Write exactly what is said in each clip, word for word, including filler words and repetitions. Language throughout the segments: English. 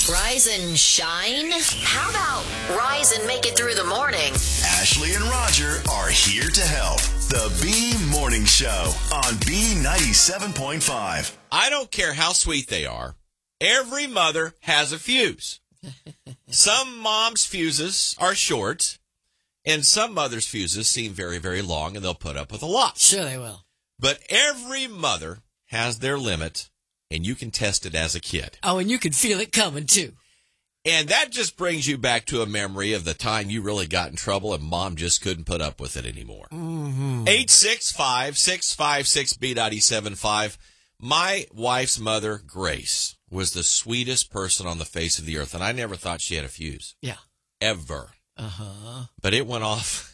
Rise and shine? How about rise and make it through the morning? Ashley and Roger are here to help. The B Morning Show on B ninety-seven point five. I don't care how sweet they are. Every mother has a fuse. Some moms' fuses are short, and some mothers' fuses seem very, very long, and they'll put up with a lot. Sure they will. But every mother has their limit, and you can test it as a kid. Oh, and you can feel it coming, too. And that just brings you back to a memory of the time you really got in trouble and mom just couldn't put up with it anymore. Mm-hmm. eight six five, six five six, B ninety-seven point five. My wife's mother, Grace, was the sweetest person on the face of the earth, and I never thought she had a fuse. Yeah. Ever. Uh-huh. But it went off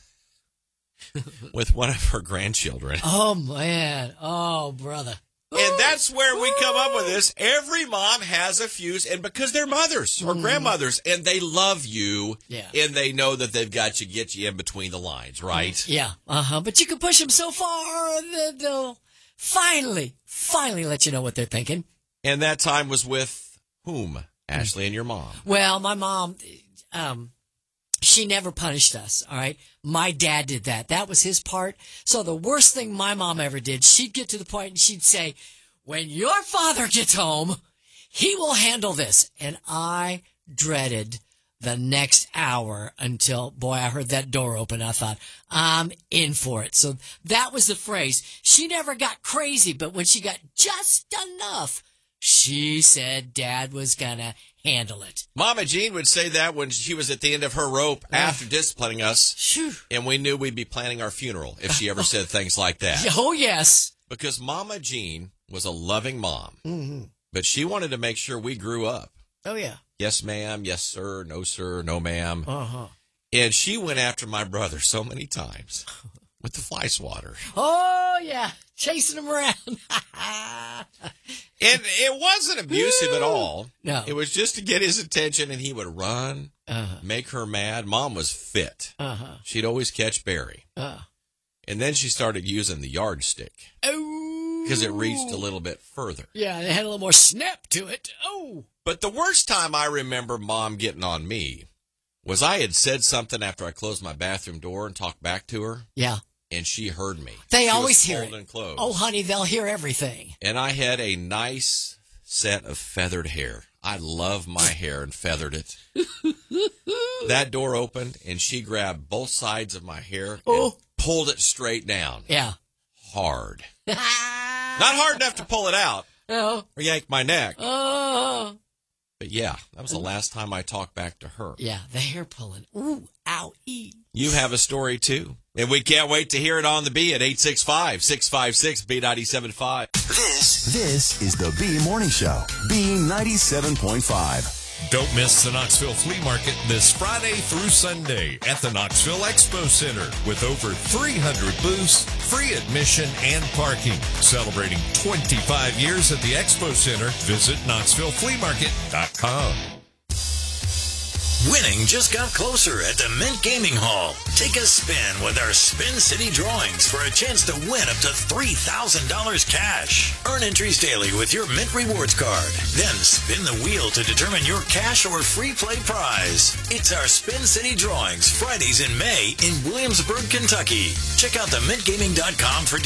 with one of her grandchildren. Oh, man. Oh, brother. And that's where we come up with this. Every mom has a fuse, and because they're mothers or grandmothers, and they love you, Yeah. and they know that they've got to get you in between the lines, right? Yeah. Uh-huh. But you can push them so far that they'll finally, finally let you know what they're thinking. And that time was with whom? Ashley and your mom. Well, my mom, um, she never punished us, all right? My dad did that. That was his part. So the worst thing my mom ever did, she'd get to the point and she'd say, when your father gets home, he will handle this. And I dreaded the next hour until, boy, I heard that door open. I thought, I'm in for it. So that was the phrase. She never got crazy, but when she got just enough, she said Dad was going to handle it. Mama Jean would say that when she was at the end of her rope after disciplining us, Phew. and we knew we'd be planning our funeral if she ever said things like that. Oh, yes. Because Mama Jean was a loving mom, Mm-hmm. but she wanted to make sure we grew up. Oh, yeah. Yes, ma'am. Yes, sir. No, sir. No, ma'am. Uh-huh. And she went after my brother so many times with the fly swatter. Oh, yeah. Chasing him around. And it wasn't abusive at all. No. It was just to get his attention, and he would run, Uh-huh. make her mad. Mom was fit. Uh-huh. She'd always catch Barry. Uh. And then she started using the yardstick Oh. because it reached a little bit further. Yeah, it had a little more snap to it. Oh. But the worst time I remember Mom getting on me was I had said something after I closed my bathroom door and talked back to her. Yeah. And she heard me. They she always was hear cold it. and closed. Oh, honey, they'll hear everything. And I had a nice set of feathered hair. I love my hair and feathered it. That door opened, and she grabbed both sides of my hair and Oh. pulled it straight down. Yeah. Hard. Not hard enough to pull it out Oh. or yank my neck. Oh. But yeah, that was the last time I talked back to her. Yeah, the hair pulling. Ooh, ow, ee. You have a story, too. And we can't wait to hear it on the B at eight six five, six five six, B ninety-seven point five. This, this is the B Morning Show, B ninety-seven point five. Don't miss the Knoxville Flea Market this Friday through Sunday at the Knoxville Expo Center with over three hundred booths, free admission, and parking. Celebrating twenty-five years at the Expo Center, visit knoxville flea market dot com. Winning just got closer at the Mint Gaming Hall. Take a spin with our Spin City drawings for a chance to win up to three thousand dollars cash. Earn entries daily with your Mint Rewards card. Then spin the wheel to determine your cash or free play prize. It's our Spin City drawings Fridays in May in Williamsburg, Kentucky. Check out the mint gaming dot com for